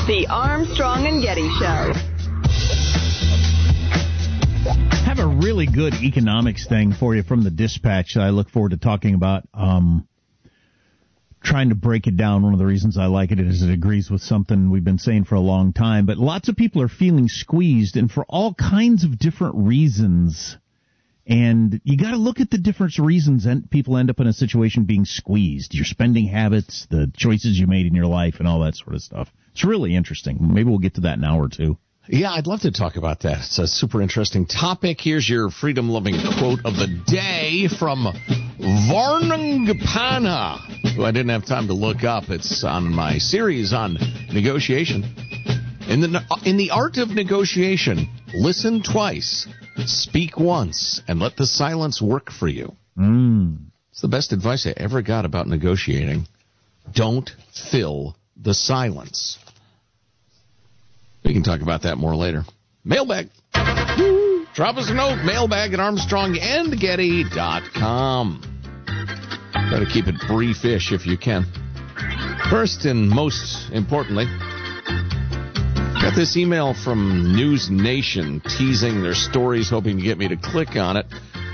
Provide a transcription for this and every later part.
The Armstrong and Getty Show. I have a really good economics thing for you from the Dispatch that I look forward to talking about. Trying to break it down. One of the reasons I like it is it agrees with something we've been saying for a long time. But lots of people are feeling squeezed, and for all kinds of different reasons. And you got to look at the different reasons and people end up in a situation being squeezed. Your spending habits, the choices you made in your life, and all that sort of stuff. It's really interesting. Maybe we'll get to that in an hour or two. Yeah, I'd love to talk about that. It's a super interesting topic. Here's your freedom-loving quote of the day from Varnangapana, who I didn't have time to look up. It's on my series on negotiation. In the art of negotiation, listen twice, speak once, and let the silence work for you. It's the best advice I ever got about negotiating. Don't fill the silence. We can talk about that more later. Mailbag. Drop us a note. Mailbag at ArmstrongandGetty.com. Try to keep it briefish if you can. First and most importantly, got this email from News Nation teasing their stories, hoping to get me to click on it.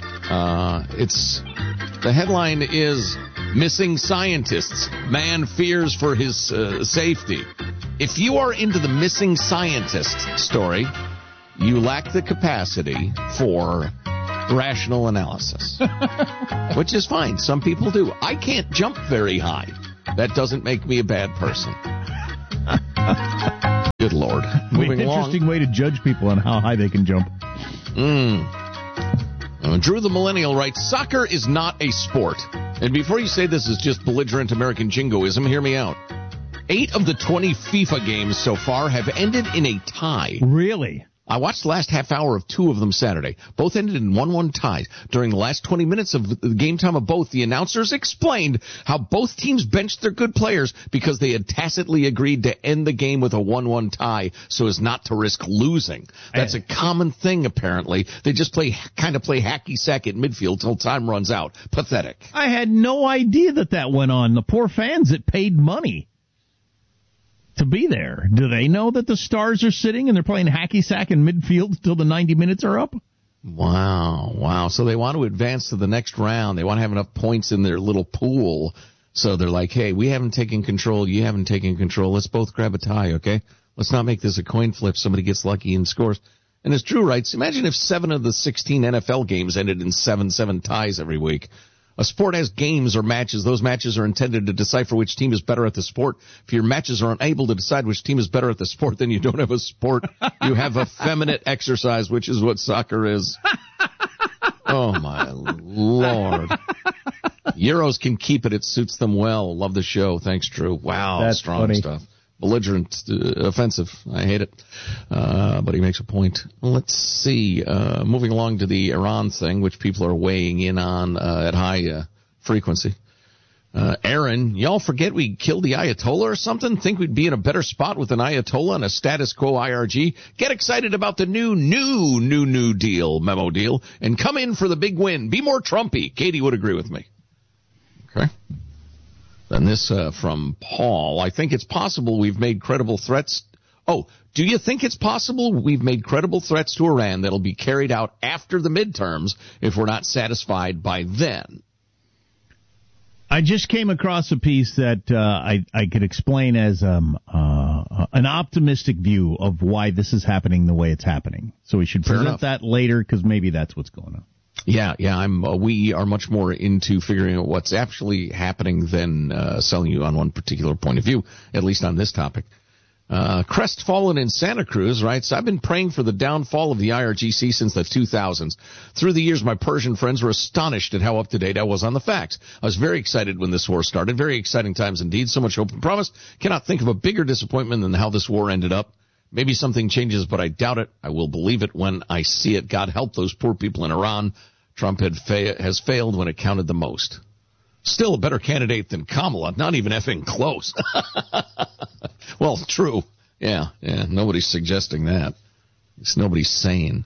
The headline is Missing Scientists. Man fears for his safety. If you are into the missing scientist story, you lack the capacity for rational analysis, which is fine. Some people do. I can't jump very high. That doesn't make me a bad person. Good Lord. Moving along. Interesting way to judge people on how high they can jump. Drew the Millennial writes, soccer is not a sport. And before you say this is just belligerent American jingoism, hear me out. 8 of the 20 FIFA games so far have ended in a tie. Really? I watched the last half hour of 2 of them Saturday. Both ended in 1-1 ties. During the last 20 minutes of the game time of both, the announcers explained how both teams benched their good players because they had tacitly agreed to end the game with a 1-1 tie so as not to risk losing. That's a common thing, apparently. They just play hacky sack at midfield till time runs out. Pathetic. I had no idea that went on. The poor fans that paid money to be there. Do they know that the stars are sitting and they're playing hacky sack in midfield until the 90 minutes are up? Wow. So they want to advance to the next round. They want to have enough points in their little pool. So they're like, hey, we haven't taken control. You haven't taken control. Let's both grab a tie, okay? Let's not make this a coin flip. Somebody gets lucky and scores. And as Drew writes, imagine if 7 of the 16 NFL games ended in 7-7 ties every week. A sport has games or matches. Those matches are intended to decipher which team is better at the sport. If your matches are unable to decide which team is better at the sport, then you don't have a sport. You have effeminate exercise, which is what soccer is. Oh, my Lord. Euros can keep it. It suits them well. Love the show. Thanks, Drew. Wow, that's strong funny stuff. Belligerent, offensive. I hate it. But he makes a point. Let's see. Moving along to the Iran thing, which people are weighing in on at high frequency. Aaron, y'all forget we killed the Ayatollah or something? Think we'd be in a better spot with an Ayatollah and a status quo IRG? Get excited about the new deal, memo deal, and come in for the big win. Be more Trumpy. Katie would agree with me. Okay. Then this from Paul. I think it's possible we've made credible threats. Oh, do you think it's possible we've made credible threats to Iran that'll be carried out after the midterms if we're not satisfied by then? I just came across a piece that I could explain as an optimistic view of why this is happening the way it's happening. So we should present that later because maybe that's what's going on. Yeah. We are much more into figuring out what's actually happening than selling you on one particular point of view, at least on this topic. Crestfallen in Santa Cruz writes, I've been praying for the downfall of the IRGC since the 2000s. Through the years, my Persian friends were astonished at how up-to-date I was on the facts. I was very excited when this war started. Very exciting times indeed. So much hope and promise. Cannot think of a bigger disappointment than how this war ended up. Maybe something changes, but I doubt it. I will believe it when I see it. God help those poor people in Iran. Trump has failed when it counted the most. Still a better candidate than Kamala. Not even effing close. Well, true. Yeah. Nobody's suggesting that. It's nobody's sane.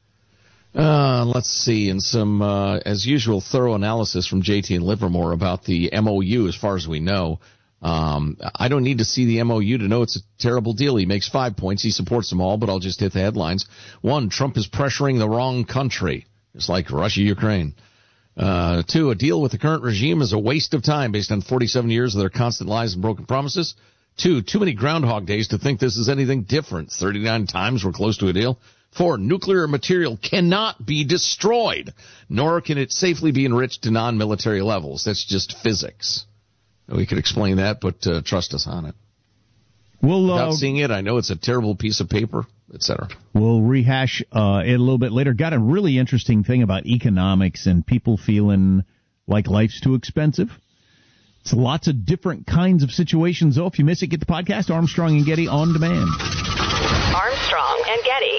Let's see. And some, as usual, thorough analysis from JT and Livermore about the MOU as far as we know. I don't need to see the MOU to know it's a terrible deal. He makes 5 points. He supports them all, but I'll just hit the headlines. 1, Trump is pressuring the wrong country. It's like Russia, Ukraine. 2, a deal with the current regime is a waste of time based on 47 years of their constant lies and broken promises. 2, too many Groundhog Days to think this is anything different. 39 times we're close to a deal. 4, nuclear material cannot be destroyed, nor can it safely be enriched to non-military levels. That's just physics. We could explain that, but trust us on it. Without seeing it, I know it's a terrible piece of paper, etc. We'll rehash it a little bit later. Got a really interesting thing about economics and people feeling like life's too expensive. It's lots of different kinds of situations, though. If you miss it, get the podcast, Armstrong and Getty on demand. Armstrong and Getty.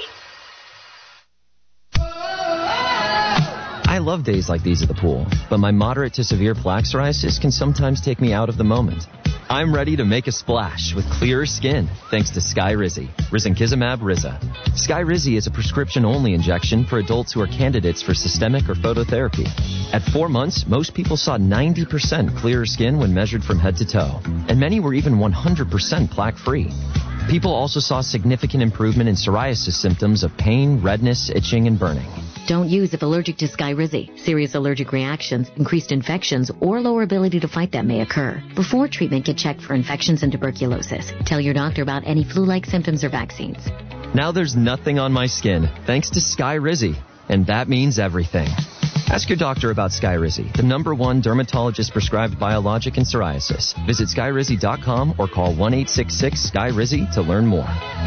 I love days like these at the pool, but my moderate to severe plaque psoriasis can sometimes take me out of the moment. I'm ready to make a splash with clearer skin thanks to Skyrizi, risankizumab Riza. Skyrizi is a prescription-only injection for adults who are candidates for systemic or phototherapy. At 4 months, most people saw 90% clearer skin when measured from head to toe, and many were even 100% plaque-free. People also saw significant improvement in psoriasis symptoms of pain, redness, itching, and burning. Don't use if allergic to Skyrizi. Serious allergic reactions, increased infections, or lower ability to fight them may occur. Before treatment, get checked for infections and tuberculosis. Tell your doctor about any flu-like symptoms or vaccines. Now there's nothing on my skin thanks to Skyrizi, and that means everything. Ask your doctor about Skyrizi, the #1 dermatologist-prescribed biologic in psoriasis. Visit Skyrizi.com or call 1-866-SKYRIZI to learn more.